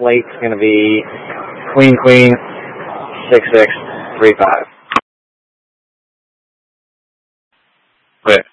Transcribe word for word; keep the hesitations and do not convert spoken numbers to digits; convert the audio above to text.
slate's going to be queen, queen, six, six, three, five. Wait,